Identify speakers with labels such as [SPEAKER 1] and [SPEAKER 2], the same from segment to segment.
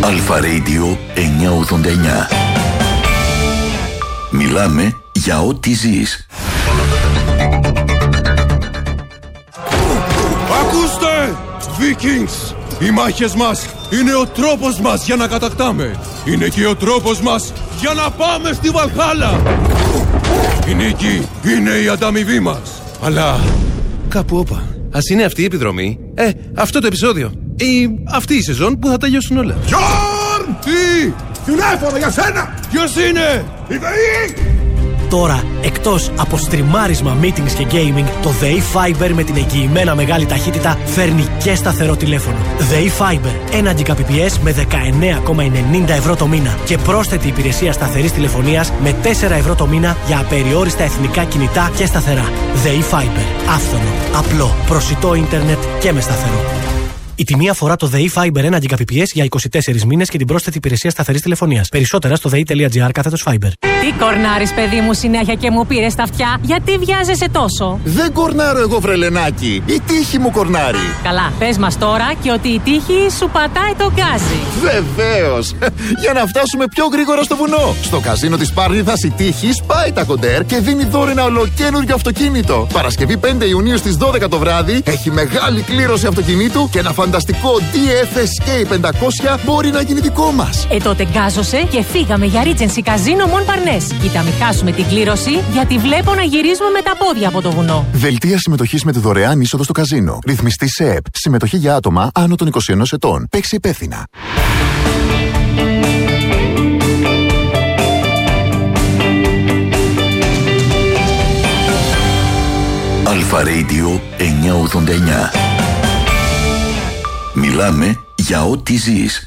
[SPEAKER 1] Αλφα Radio 989. Μιλάμε για ό,τι ζεις.
[SPEAKER 2] Ακούστε! Vikings! Οι μάχες μας είναι ο τρόπος μας για να κατακτάμε. Είναι και ο τρόπος μας για να πάμε στη Βαλχάλα. Η νίκη είναι η ανταμοιβή μας. Αλλά κάπου όπα. Ας είναι αυτή η επιδρομή, αυτό το επεισόδιο ή αυτή η σεζόν που θα τελειώσουν όλα.
[SPEAKER 3] Γιόρν!
[SPEAKER 2] Τι!
[SPEAKER 3] Τηλέφωνο για σένα!
[SPEAKER 2] Ποιος είναι?
[SPEAKER 3] Η ΔΕΗ!
[SPEAKER 4] Τώρα, εκτός από στριμάρισμα, meetings και gaming, το ΔΕΗ Fiber με την εγγυημένα μεγάλη ταχύτητα φέρνει και σταθερό τηλέφωνο. ΔΕΗ Fiber, 1 Gbps με 19,90 ευρώ το μήνα και πρόσθετη υπηρεσία σταθερής τηλεφωνίας με 4 ευρώ το μήνα για απεριόριστα εθνικά κινητά και σταθερά. ΔΕΗ Fiber, άφθονο, απλό, προσιτό ίντερνετ και με σταθερό. Η τιμή αφορά το ΔΕΗ Fiber 1 Gbps για 24 μήνες και την πρόσθετη υπηρεσία σταθερής τηλεφωνίας. Περισσότερα στο dei.gr/Fiber.
[SPEAKER 5] Τι κορνάρεις, παιδί μου, συνέχεια και μου πήρες τα αυτιά? Γιατί βιάζεσαι τόσο?
[SPEAKER 6] Δεν κορνάρω εγώ, βρελενάκι. Η τύχη μου κορνάρει.
[SPEAKER 5] Καλά, πες μας τώρα και ότι η τύχη σου πατάει το γκάζι.
[SPEAKER 6] Βεβαίως. Για να φτάσουμε πιο γρήγορα στο βουνό. Στο καζίνο της Πάρνηθας η τύχη σπάει τα κοντέρ και δίνει δώρο ένα ολοκαίνουργιο αυτοκίνητο. Παρασκευή 5 Ιουνίου στις 12 το βράδυ έχει μεγάλη κλήρωση αυτοκινήτου και ένα φανταστικό DF Escape 500 μπορεί να γίνει δικό μας.
[SPEAKER 5] Τότε γκάζωσε και φύγαμε για Regency Casino Montparnasse. Κοίτα, μην χάσουμε την κλήρωση, γιατί βλέπω να γυρίζουμε με τα πόδια από το βουνό.
[SPEAKER 6] Δελτία συμμετοχής με τη δωρεάν είσοδο στο καζίνο. Ρυθμιστή ΣΕΕΠ. Συμμετοχή για άτομα άνω των 21 ετών. Παίξει υπεύθυνα.
[SPEAKER 1] Αλφα Radio 989. Μιλάμε για ό,τι ζεις.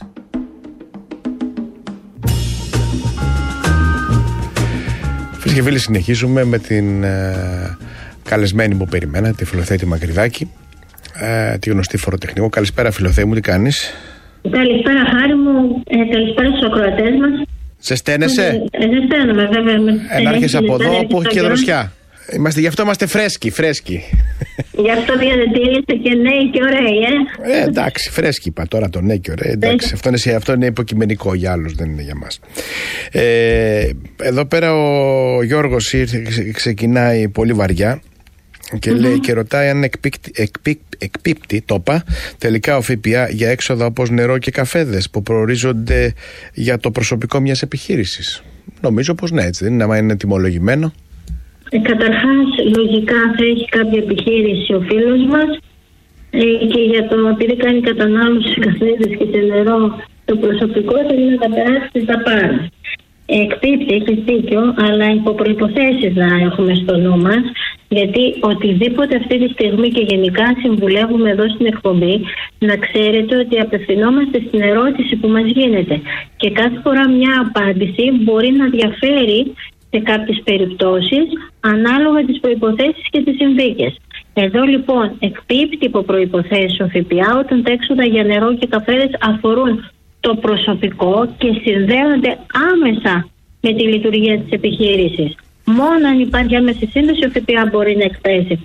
[SPEAKER 7] Φίλοι και φίλοι, συνεχίζουμε με την καλεσμένη που περιμένατε, τη Φιλοθέτη Μακρυδάκη, τη γνωστή φοροτεχνικό. Καλησπέρα, Φιλοθέτη μου, τι κάνεις?
[SPEAKER 8] Καλησπέρα, Χάρη μου, καλησπέρα στους ακροατές μας.
[SPEAKER 7] Ζεσταίνεσαι?
[SPEAKER 8] Ζεσταίνομαι, βέβαια.
[SPEAKER 7] Έρχεσαι από εδώ που έχει και δροσιά. Γι' αυτό είμαστε φρέσκοι.
[SPEAKER 8] Γι' αυτό διαδετήριστε και νέοι και ωραίοι,
[SPEAKER 7] εντάξει, φρέσκοι είπα τώρα, το ναι και ωραία. Εντάξει, αυτό είναι υποκειμενικό για άλλους, δεν είναι για μας. Εδώ πέρα ο Γιώργος ξεκινάει πολύ βαριά και λέει και ρωτάει αν εκπίπτει, το είπα, τελικά ο ΦΠΑ για έξοδα όπως νερό και καφέδες που προορίζονται για το προσωπικό μιας επιχείρησης. Νομίζω πως ναι, έτσι δεν είναι, άμα είναι τιμολογημένο.
[SPEAKER 8] Καταρχάς, λογικά θα έχει κάποια επιχείρηση ο φίλος μας και για το επειδή κάνει κατανάλωση καφέδες και σε νερό το προσωπικό θέλει να τα περάσει στις δαπάνες. Εκπίπτει, έχεις δίκιο, αλλά υπό προϋποθέσεις να έχουμε στο νου μας, γιατί οτιδήποτε αυτή τη στιγμή και γενικά συμβουλεύουμε εδώ στην εκπομπή, να ξέρετε ότι απευθυνόμαστε στην ερώτηση που μας γίνεται και κάθε φορά μια απάντηση μπορεί να διαφέρει σε κάποιες περιπτώσεις ανάλογα τις προϋποθέσεις και τις συνθήκες. Εδώ λοιπόν εκπίπτει υπό προϋποθέσεις ο ΦΠΑ όταν τα έξοδα για νερό και καφέδες αφορούν το προσωπικό και συνδέονται άμεσα με τη λειτουργία της επιχείρησης. Μόνο αν υπάρχει άμεση σύνδεση ο ΦΠΑ μπορεί να εκπέσει.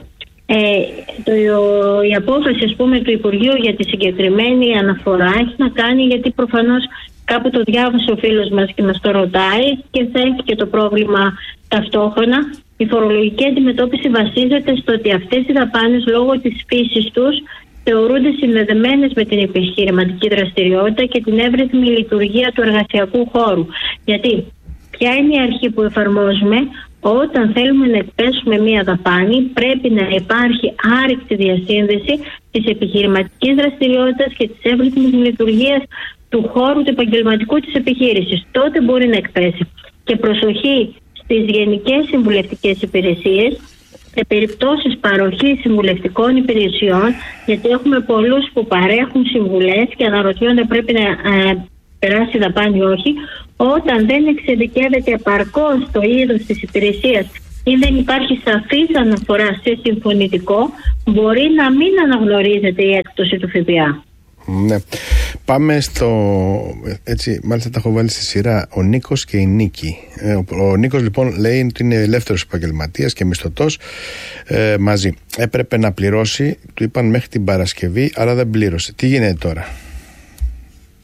[SPEAKER 8] Η απόφαση του Υπουργείου για τη συγκεκριμένη αναφορά έχει να κάνει, γιατί προφανώς κάπου το διάβασε ο φίλος μας και μας το ρωτάει και θα έχει και το πρόβλημα ταυτόχρονα. Η φορολογική αντιμετώπιση βασίζεται στο ότι αυτές οι δαπάνες λόγω της φύσης τους θεωρούνται συνδεδεμένες με την επιχειρηματική δραστηριότητα και την εύρυθμη λειτουργία του εργασιακού χώρου. Γιατί ποια είναι η αρχή που εφαρμόζουμε? Όταν θέλουμε να εκπέσουμε μία δαπάνη, πρέπει να υπάρχει άρρηκτη διασύνδεση της επιχειρηματικής δραστηριότητας και της εύρυθμης λειτουργίας του χώρου του επαγγελματικού της επιχείρησης. Τότε μπορεί να εκπέσει. Και προσοχή στις γενικές συμβουλευτικές υπηρεσίες, σε περιπτώσεις παροχής συμβουλευτικών υπηρεσιών, γιατί έχουμε πολλούς που παρέχουν συμβουλές και αναρωτιόνται πρέπει να περάσει δαπάνη ή όχι, όταν δεν εξειδικεύεται επαρκώς το είδος της υπηρεσίας ή δεν υπάρχει σαφής αναφορά σε συμφωνητικό, μπορεί να μην αναγνωρίζεται η έκπτωση του ΦΠΑ.
[SPEAKER 7] Ναι. Πάμε στο. Έτσι, μάλιστα τα έχω βάλει στη σειρά ο Νίκος και η Νίκη. Ο Νίκος λοιπόν λέει ότι είναι ελεύθερος επαγγελματίας και μισθωτός μαζί. Έπρεπε να πληρώσει, του είπαν μέχρι την Παρασκευή, αλλά δεν πλήρωσε. Τι γίνεται τώρα?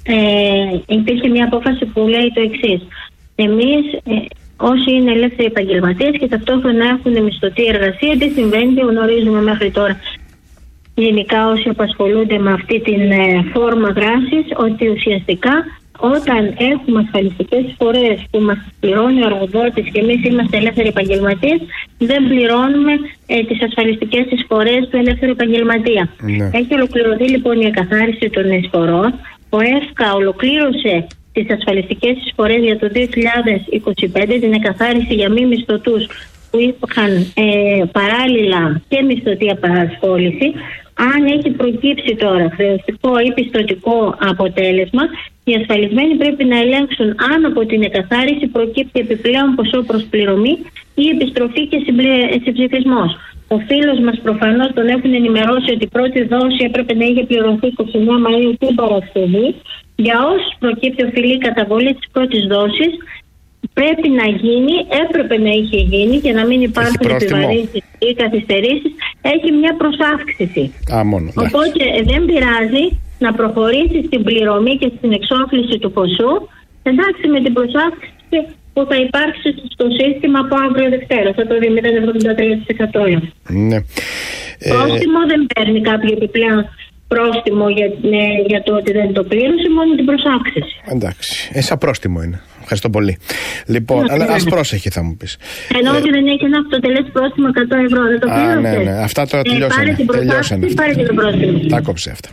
[SPEAKER 8] υπήρχε μια απόφαση που λέει το εξής. Εμείς όσοι είναι ελεύθεροι επαγγελματίες και ταυτόχρονα έχουν μισθωτή εργασία, τι συμβαίνει, δεν γνωρίζουμε μέχρι τώρα. Γενικά όσοι απασχολούνται με αυτή την φόρμα δράσης, ότι ουσιαστικά όταν έχουμε ασφαλιστικές εισφορές που μας πληρώνει ο εργοδότης και εμείς είμαστε ελεύθεροι επαγγελματίες, δεν πληρώνουμε τις ασφαλιστικές εισφορές του ελεύθερου επαγγελματία. Ναι. Έχει ολοκληρωθεί λοιπόν η εκαθάριση των εισφορών. Ο ΕΦΚΑ ολοκλήρωσε τις ασφαλιστικές εισφορές για το 2025, την εκαθάριση για μη μισθωτούς που είχαν παράλληλα και μισθωτή απασχόληση. Αν έχει προκύψει τώρα χρεωστικό ή πιστωτικό αποτέλεσμα, οι ασφαλισμένοι πρέπει να ελέγξουν αν από την εκαθάριση προκύπτει επιπλέον ποσό προσπληρωμή ή επιστροφή και συμψηφισμός. Ο φίλος μας προφανώς τον έχουν ενημερώσει ότι η πρώτη δόση έπρεπε να είχε πληρωθεί 29 Μαΐου την Παρασκευή. Για όσους προκύπτει οφειλή καταβολή της πρώτης δόσης, πρέπει να γίνει, έπρεπε να είχε γίνει και να μην υπάρχουν επιβαρύνσεις ή καθυστερήσεις, έχει μια προσάυξηση. Οπότε δεν πειράζει να προχωρήσει στην πληρωμή και στην εξόφληση του ποσού, εντάξει, με την προσάυξηση που θα υπάρξει στο σύστημα από αύριο Δευτέρα, θα το δει 0,73%.
[SPEAKER 7] Ναι.
[SPEAKER 8] Πρόστιμο δεν παίρνει κάποιο επιπλέον πρόστιμο για το ότι δεν το πλήρωσε, μόνο την προσάυξηση.
[SPEAKER 7] Εντάξει, σαν πρόστιμο είναι. Ευχαριστώ πολύ. Λοιπόν, αλλά ας πρόσεχε, θα μου πεις.
[SPEAKER 8] Ενώ ότι δεν έχει ένα αυτοτελές πρόστιμο 100 ευρώ, δεν το πλήρωσε.
[SPEAKER 7] Ναι. Αυτά τώρα τελειώσανε.
[SPEAKER 8] Πάρε και το πρόστιμο.
[SPEAKER 7] Τα κόψε αυτά.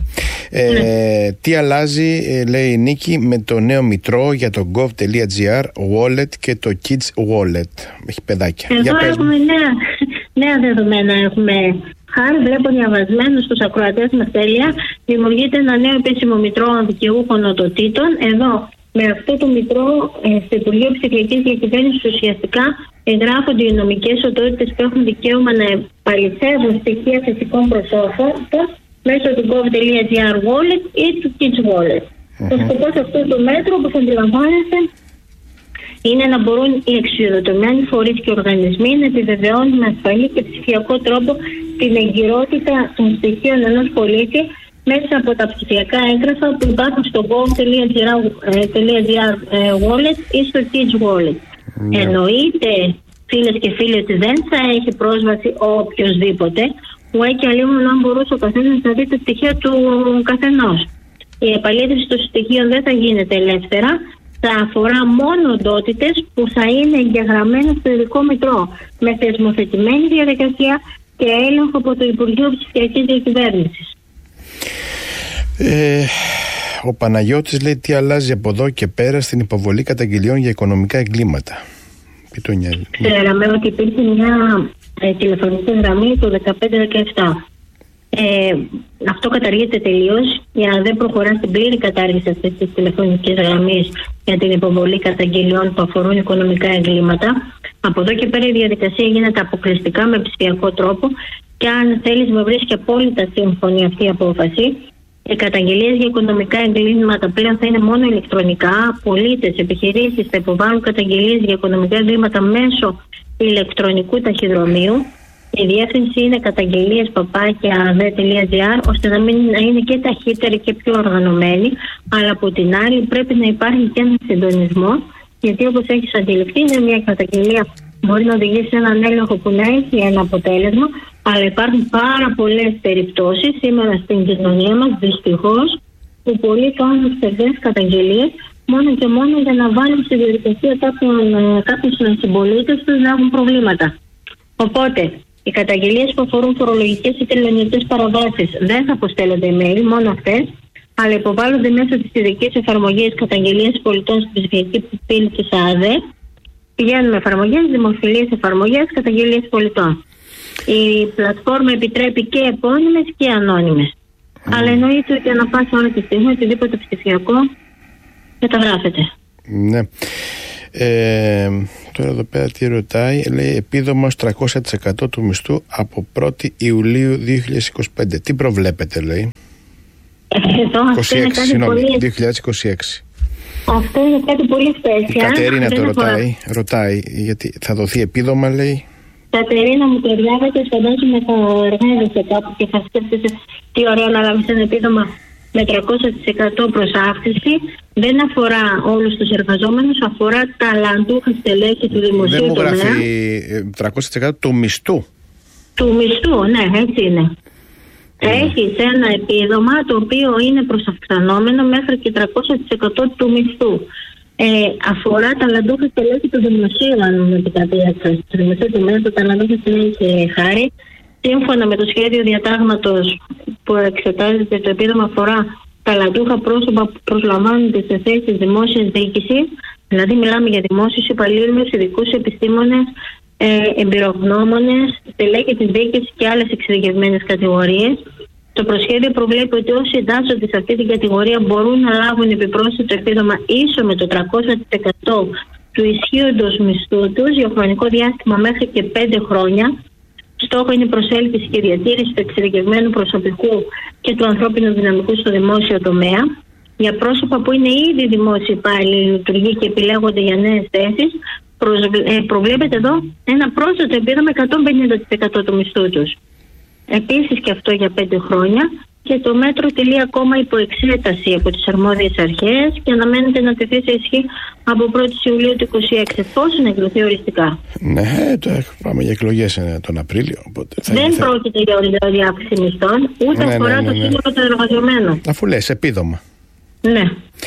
[SPEAKER 7] Τι αλλάζει, λέει η Νίκη, με το νέο μητρό για το gov.gr wallet και το kids wallet. Έχει παιδάκια.
[SPEAKER 8] Εδώ έχουμε νέα δεδομένα. Χάρη βλέπω διαβασμένο στους ακροατές μας τέλεια, δημιουργείται ένα νέο επίσημο μητρό δικαιούχων οντοτήτων. Εδώ με αυτό το μητρό στο Υπουργείο Ψηφιακής Διακυβέρνησης ουσιαστικά εγγράφονται οι νομικές οντότητες που έχουν δικαίωμα να επαληθεύουν στοιχεία φυσικών προσώπων μέσω του gov.gr wallet ή του kids wallet. Ο σκοπός αυτού του μέτρου, όπως αντιλαμβάνεστε, είναι να μπορούν οι εξουσιοδοτημένοι φορείς και οργανισμοί να επιβεβαιώνουν με ασφαλή και ψηφιακό τρόπο την εγκυρότητα των στοιχείων ενός πολίτη μέσα από τα ψηφιακά έγγραφα που υπάρχουν στο gov.gr wallet ή στο kids wallet. Εννοείται, φίλες και φίλοι, ότι δεν θα έχει πρόσβαση οποιοσδήποτε, που έχει αλλήμον αν μπορούσε ο καθένας να δει τα στοιχεία του καθενός. Η επαλήθευση των στοιχείων δεν θα γίνεται ελεύθερα, θα αφορά μόνο οντότητες που θα είναι εγγεγραμμένες στο ειδικό μητρό, με θεσμοθετημένη διαδικασία και έλεγχο από το Υπουργείο Ψηφιακής Διακυβέρνησης.
[SPEAKER 7] Ο Παναγιώτης λέει τι αλλάζει από εδώ και πέρα στην υποβολή καταγγελιών για οικονομικά εγκλήματα. Τι το νοιάζει.
[SPEAKER 8] Ξέραμε ότι υπήρχε μια τηλεφωνική γραμμή το 15-17. Αυτό καταργείται τελείως για να δεν προχωρά στην πλήρη κατάργηση αυτής της τηλεφωνικής γραμμής για την υποβολή καταγγελιών που αφορούν οικονομικά εγκλήματα. Από εδώ και πέρα η διαδικασία γίνεται αποκλειστικά με ψηφιακό τρόπο και αν θέλεις με βρίσκει απόλυτα σύμφωνη αυτή η απόφαση. Οι καταγγελίες για οικονομικά εγκλήματα πλέον θα είναι μόνο ηλεκτρονικά. Πολίτες, επιχειρήσεις θα υποβάλουν καταγγελίες για οικονομικά εγκλήματα μέσω ηλεκτρονικού ταχυδρομείου. Η διεύθυνση είναι καταγγελίες@ade.gr, ώστε να είναι και ταχύτερη και πιο οργανωμένη, αλλά από την άλλη πρέπει να υπάρχει και ένα συντονισμό, γιατί όπως έχεις αντιληφθεί είναι μια καταγγελία μπορεί να οδηγήσει σε έναν έλεγχο που να έχει ένα αποτέλεσμα, αλλά υπάρχουν πάρα πολλές περιπτώσεις σήμερα στην κοινωνία μας, δυστυχώς, που πολλοί κάνουν ψευδές καταγγελίες μόνο και μόνο για να βάλουν στη διαδικασία κάποιους συμπολίτες τους να έχουν προβλήματα. Οπότε, οι καταγγελίες που αφορούν φορολογικές ή τελωνειακές παραβάσεις δεν θα αποστέλλονται email, μόνο αυτές, αλλά υποβάλλονται μέσω της ειδικής εφαρμογής καταγγελίες πολιτών στην ψηφιακή πύλη της ΑΔΕ. Πηγαίνουν εφαρμογές, δημοφιλείς εφαρμογές, καταγγελίες πολιτών. Η πλατφόρμα επιτρέπει και επώνυμες και ανώνυμες. Αλλά εννοείται ότι ανά πάσα ώρα τη στιγμή οτιδήποτε ψηφιακό καταγράφεται.
[SPEAKER 7] Ναι. Τώρα εδώ πέρα τι ρωτάει, λέει επίδομα ως 300% του μισθού από 1η Ιουλίου 2025. Τι προβλέπετε, λέει?
[SPEAKER 8] Εδώ,
[SPEAKER 7] 2026.
[SPEAKER 8] Αυτό είναι κάτι πολύ special.
[SPEAKER 7] Η Κατερίνα το ρωτάει γιατί θα δοθεί επίδομα, λέει.
[SPEAKER 8] Κατερίνα, μου το διάβασες, φαντάζομαι θα εργάζεσαι κάπου και θα σκέφτεσαι τι ωραίο να λάβεις ένα επίδομα με 300% προς αύξηση. Δεν αφορά όλους τους εργαζόμενους, αφορά ταλαντούχα στελέχη του δημοσίου τομέα.
[SPEAKER 7] Δεν μου γράφει 300% του μισθού.
[SPEAKER 8] Του μισθού, ναι, έτσι είναι. Έχεις ένα επίδομα το οποίο είναι προσαυξανόμενο μέχρι και 300% του μισθού. Αφορά ταλαντούχα στελέχη του δημοσίου, αν μου επιτραπεί η έκφραση. Στο δημοσίο τομέα, το ταλαντούχα στελέχη, χάρη. Σύμφωνα με το σχέδιο διατάγματος που εξετάζεται, το επίδομα αφορά ταλαντούχα πρόσωπα που προσλαμβάνονται σε θέσεις δημόσιας διοίκησης. Δηλαδή, μιλάμε για δημόσιους υπαλλήλους, ειδικούς επιστήμονες, εμπειρογνώμονες, στελέχη της διοίκησης και άλλες εξειδικευμένες κατηγορίες. Το προσχέδιο προβλέπει ότι όσοι εντάσσονται σε αυτή την κατηγορία μπορούν να λάβουν επιπρόσθετο επίδομα ίσο με το 300% του ισχύοντος μισθού τους για χρονικό διάστημα μέχρι και 5 χρόνια. Στόχο είναι η προσέλκυση και διατήρηση του εξειδικευμένου προσωπικού και του ανθρώπινου δυναμικού στο δημόσιο τομέα. Για πρόσωπα που είναι ήδη δημόσιοι υπάλληλοι, λειτουργοί και επιλέγονται για νέες θέσεις, προβλέπεται εδώ ένα πρόσθετο επίδομα 150% του μισθού τους. Επίσης και αυτό για 5 χρόνια, και το μέτρο τελεί ακόμα υπό εξέταση από τις αρμόδιες αρχές και αναμένεται να τεθεί σε ισχύ από 1η Ιουλίου του 2026. Πώς να εκδοθεί οριστικά?
[SPEAKER 7] Ναι, πάμε για εκλογές τον Απρίλιο.
[SPEAKER 8] Δεν πρόκειται για οριζόντια αύξηση μισθών, ούτε αφορά το σύνολο των εργαζομένων.
[SPEAKER 7] Αφού λες επίδομα.
[SPEAKER 8] Ναι.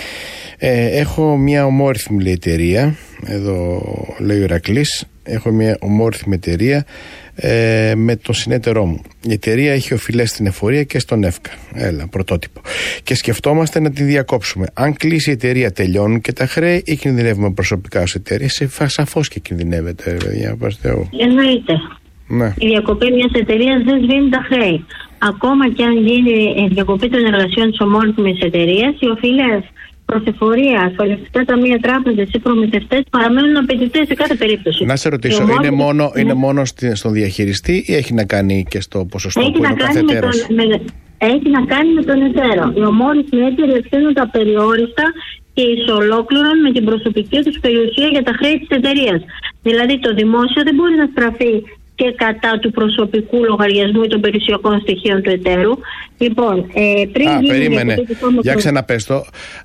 [SPEAKER 7] Έχω μια ομόρυθμη εταιρεία, εδώ λέει ο Ηρακλής, έχω μια ομόρυθμη εταιρεία με τον συνεταιρό μου. Η εταιρεία έχει οφειλές στην εφορία και στον ΕΦΚΑ. Έλα, πρωτότυπο. Και σκεφτόμαστε να τη διακόψουμε. Αν κλείσει η εταιρεία, τελειώνουν και τα χρέη ή κινδυνεύουμε προσωπικά ως εταιρεία? Σαφώς και κινδυνεύεται, παιδιά.
[SPEAKER 8] Εννοείται.
[SPEAKER 7] Ναι.
[SPEAKER 8] Η διακοπή μιας εταιρείας δεν σβήνει τα χρέη. Ακόμα και αν γίνει η διακοπή των εργασιών της ομόρυθμης εταιρείας, οι οφειλές προς εφορία, ασφαλιστικά ταμεία, τράπεζες ή προμηθευτές παραμένουν απαιτητές σε κάθε περίπτωση.
[SPEAKER 7] Να σε ρωτήσω, είναι μόνο στον διαχειριστή ή έχει να κάνει και στο ποσοστό που είναι ο κάθε εταίρος?
[SPEAKER 8] Έχει να κάνει με τον εταίρο. Οι ομόρυθμοι εταιρείες ευθύνονται απεριόριστα και ισολόκληρον με την προσωπική τους περιουσία για τα χρέη της εταιρείας. Δηλαδή το δημόσιο δεν μπορεί να στραφεί και κατά του προσωπικού λογαριασμού ή των περιουσιακών στοιχείων του εταίρου. Λοιπόν,
[SPEAKER 7] περίμενε. Για ξαναπες το.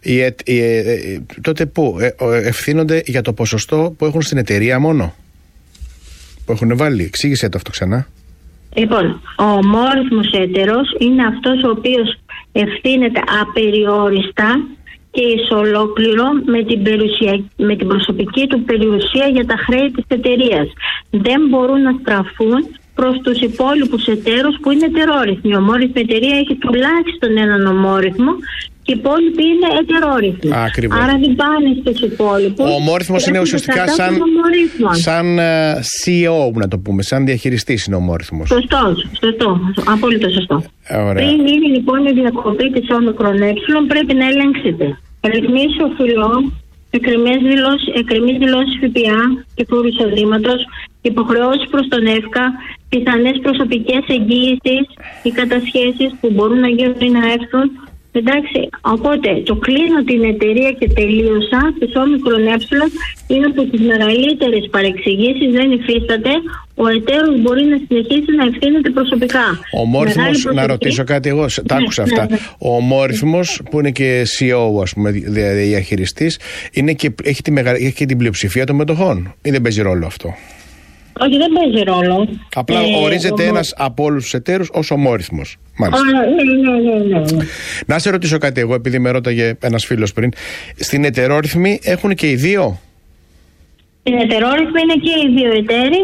[SPEAKER 7] Τότε πού ευθύνονται για το ποσοστό που έχουν στην εταιρεία μόνο? Που έχουν βάλει. Εξήγησε το αυτό ξανά.
[SPEAKER 8] Λοιπόν, ο ομόρυθμος εταίρος είναι αυτός ο οποίος ευθύνεται απεριόριστα και ισολόκληρο με την προσωπική του περιουσία για τα χρέη της εταιρείας. Δεν μπορούν να στραφούν προς τους υπόλοιπους εταίρους που είναι ετερόρυθμοι. Η ομόρυθμη εταιρεία έχει τουλάχιστον έναν ομόρυθμο και οι υπόλοιποι είναι ετερόρυθμοι. Άρα δεν πάνε στους υπόλοιπους.
[SPEAKER 7] Ο ομόρυθμος είναι ουσιαστικά σαν CEO, να το πούμε, σαν διαχειριστής είναι ο ομόρυθμος.
[SPEAKER 8] Σωστό, απόλυτο σωστό.
[SPEAKER 7] Ωραία.
[SPEAKER 8] Πριν γίνει λοιπόν η διακοπή της ΟΜΕ, πρέπει να ελέγξετε ρυθμίσεις οφειλών, εκκρεμείς δηλώσεις ΦΠΑ και φόρου εισοδήματος, υποχρεώσεις προς τον ΕΦΚΑ, πιθανές προσωπικές εγγύησεις ή κατασχέσεις που μπορούν να γίνουν ή να έρθουν. Εντάξει, οπότε το κλείνω την εταιρεία και τελείωσα. Της ΟΜΕ είναι από τις μεγαλύτερες παρεξηγήσεις, δεν υφίσταται. Ο εταίρος μπορεί να συνεχίσει να ευθύνεται προσωπικά.
[SPEAKER 7] Ο ομόρυθμος, να ρωτήσω κάτι εγώ, τα άκουσα αυτά. Ο ομόρυθμος που είναι και CEO, ας πούμε, διαχειριστής, έχει και την πλειοψηφία των μετοχών ή δεν παίζει ρόλο αυτό?
[SPEAKER 8] Όχι, δεν παίζει ρόλο.
[SPEAKER 7] Απλά ορίζεται ένας από όλους τους εταίρους ως ομόρυθμος. Μάλιστα.
[SPEAKER 8] Ναι.
[SPEAKER 7] Να σε ρωτήσω κάτι εγώ, επειδή με ρώταγε ένας φίλος πριν. Στην ετερόρυθμη έχουν και οι δύο?
[SPEAKER 8] Στην ετερόρυθμη είναι και οι δύο εταίροι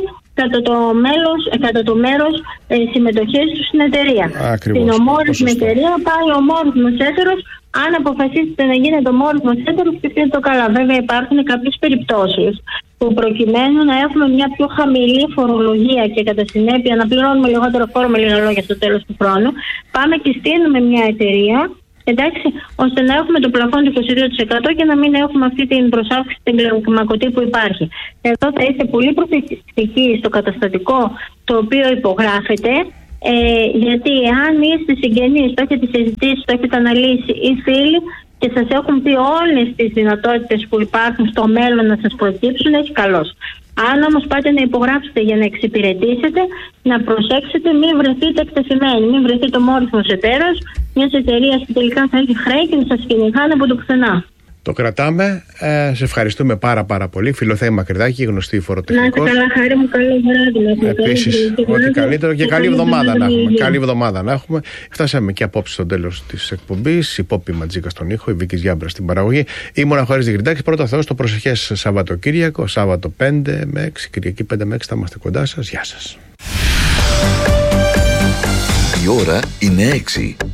[SPEAKER 8] κατά το μέρος συμμετοχής του στην εταιρεία. Στην ομόρυθμη εταιρεία πάει ο ομόρυθμος έτερος. Αν αποφασίσετε να γίνετε ομόρυθμος έτερος, σκεφτείτε το καλά. Βέβαια υπάρχουν κάποιες περιπτώσεις που προκειμένου να έχουμε μια πιο χαμηλή φορολογία και κατά συνέπεια να πληρώνουμε λιγότερο φόρο, με λίγα λόγια, στο τέλος του χρόνου, πάμε και στείλουμε μια εταιρεία, εντάξει, ώστε να έχουμε το πλαφόν του 22% και να μην έχουμε αυτή την προσάυξη, την κλιμακωτή που υπάρχει. Εδώ θα είστε πολύ προσεκτικοί στο καταστατικό το οποίο υπογράφετε, γιατί αν είστε συγγενείς, το έχετε συζητήσει, το έχετε αναλύσει ή φίλοι και σας έχουν πει όλες τις δυνατότητες που υπάρχουν στο μέλλον να σας προκύψουν, έχει καλώς. Αν όμως πάτε να υπογράψετε για να εξυπηρετήσετε, να προσέξετε μην βρεθείτε εκτεθειμένοι, μην βρεθείτε ομόρφος εταίρος μιας εταιρείας που τελικά θα έχει χρέη και να σας κυνηγάνε από το πουθενά.
[SPEAKER 7] Το κρατάμε. Σε ευχαριστούμε πάρα πολύ. Φιλοθέη Μακρυδάκη, γνωστή φοροτεχνικός.
[SPEAKER 8] Να είστε καλά, χάρη μου, καλό βράδυ.
[SPEAKER 7] Επίσης, ό,τι καλύτερο και καλή εβδομάδα να έχουμε. Καλή εβδομάδα να έχουμε. Φτάσαμε και απόψε στο τέλος της εκπομπής. Η Πόπη Ματζίκα στον ήχο, η Βίκης Γιάμπρα στην παραγωγή. Ήμουν ο Χάρης Διγρυντάκης. Πρώτα Θεός, το προσεχές Σαββατοκύριακο, Σάββατο 5 με 6, Κυριακή 5 με 6 θα είμαστε κοντά σας. Γεια σας.
[SPEAKER 1] Η ώρα είναι 6.